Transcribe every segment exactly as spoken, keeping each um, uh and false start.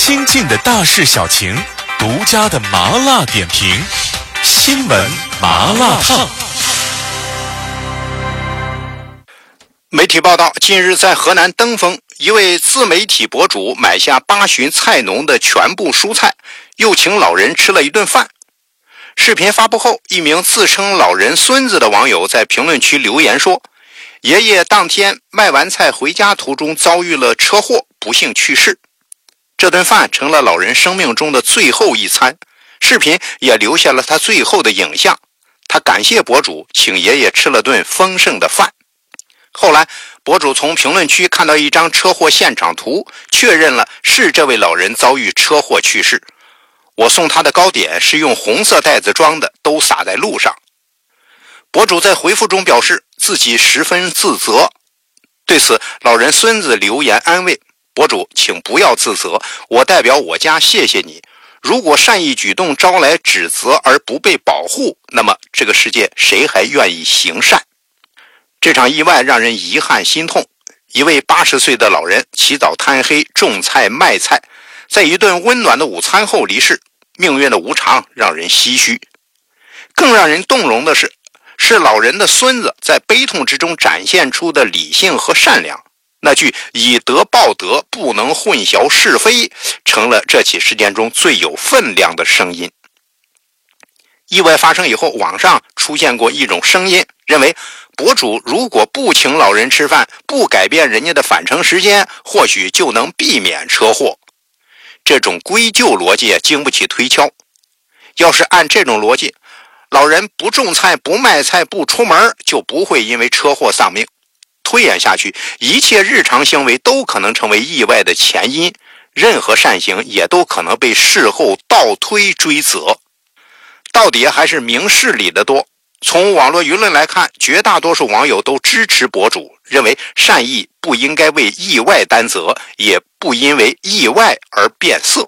亲近的大事小情，独家的麻辣点评，新闻麻辣烫。 媒体报道，近日在河南登封，一位自媒体博主买下八旬菜农的全部蔬菜，又请老人吃了一顿饭。视频发布后，一名自称老人孙子的网友在评论区留言说，爷爷当天卖完菜回家途中遭遇了车祸，不幸去世。这顿饭成了老人生命中的最后一餐，视频也留下了他最后的影像。他感谢博主请爷爷吃了顿丰盛的饭。后来博主从评论区看到一张车祸现场图，确认了是这位老人遭遇车祸去世。我送他的糕点是用红色袋子装的，都洒在路上。博主在回复中表示自己十分自责，对此老人孙子留言安慰，博主请不要自责，我代表我家谢谢你。如果善意举动招来指责而不被保护，那么这个世界谁还愿意行善？这场意外让人遗憾心痛。一位八十岁的老人起早贪黑种菜卖菜，在一顿温暖的午餐后离世，命运的无常让人唏嘘。更让人动容的是，是老人的孙子在悲痛之中展现出的理性和善良。那句以德报德，不能混淆是非，成了这起事件中最有分量的声音。意外发生以后，网上出现过一种声音，认为博主如果不请老人吃饭，不改变人家的返程时间，或许就能避免车祸。这种归咎逻辑经不起推敲。要是按这种逻辑，老人不种菜、不卖菜、不出门，就不会因为车祸丧命。推演下去，一切日常行为都可能成为意外的前因，任何善行也都可能被事后倒推追责。到底还是明事理的多。从网络舆论来看，绝大多数网友都支持博主，认为善意不应该为意外担责，也不因为意外而变色。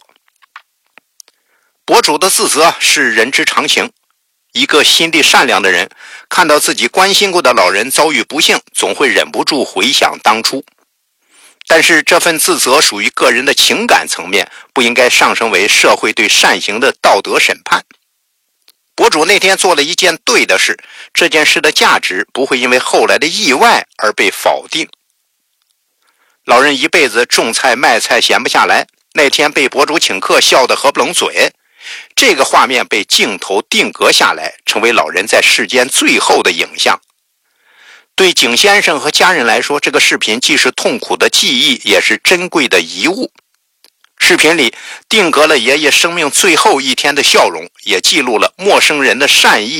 博主的自责是人之常情，一个心地善良的人看到自己关心过的老人遭遇不幸，总会忍不住回想当初。但是这份自责属于个人的情感层面，不应该上升为社会对善行的道德审判。博主那天做了一件对的事，这件事的价值不会因为后来的意外而被否定。老人一辈子种菜卖菜闲不下来，那天被博主请客笑得合不拢嘴，这个画面被镜头定格下来，成为老人在世间最后的影像。对景先生和家人来说，这个视频既是痛苦的记忆，也是珍贵的遗物。视频里定格了爷爷生命最后一天的笑容，也记录了陌生人的善意